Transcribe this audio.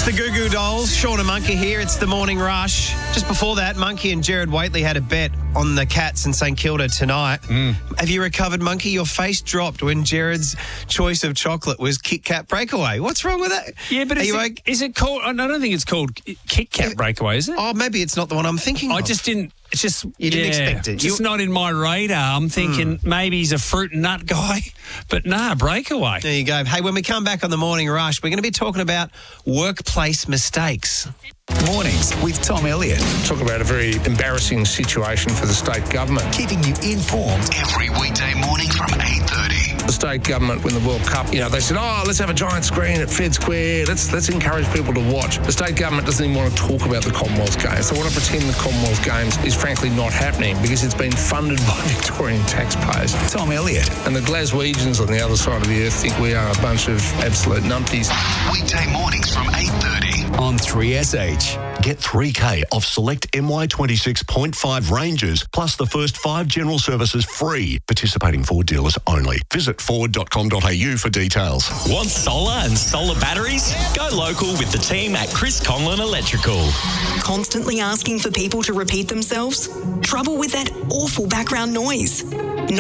It's the Goo Goo Dolls. Sean and Monkey here. It's the morning rush. Just before that, Monkey and Jared Waitley had a bet on the Cats in St Kilda tonight. Have you recovered, Monkey? Your face dropped when Jared's choice of chocolate was Kit Kat Breakaway. What's wrong with that? Yeah, but is it called... I don't think it's called Kit Kat Breakaway, is it? Oh, maybe it's not the one I'm thinking of. I just didn't... It's just... You didn't expect it. Just not in my radar. I'm thinking maybe he's a fruit and nut guy, but nah, Breakaway. There you go. Hey, when we come back on the morning rush, we're going to be talking about workplace mistakes. Mornings with Tom Elliott. Talk about a very embarrassing situation for the state government. Keeping you informed Every weekday morning from 8:30. The state government, when the World Cup, they said, let's have a giant screen at Fed Square. Let's encourage people to watch. The state government doesn't even want to talk about the Commonwealth Games. They want to pretend the Commonwealth Games is frankly not happening because it's been funded by Victorian taxpayers. Tom Elliott. And the Glaswegians on the other side of the earth think we are a bunch of absolute numpties. Weekday mornings from 8:30. On 3SH. Get 3K off select MY26.5 ranges, plus the first 5 general services free. Participating Ford dealers only. Visit ford.com.au for details. Want solar and solar batteries? Go local with the team at Chris Conlon Electrical. Constantly asking for people to repeat themselves? Trouble with that awful background noise?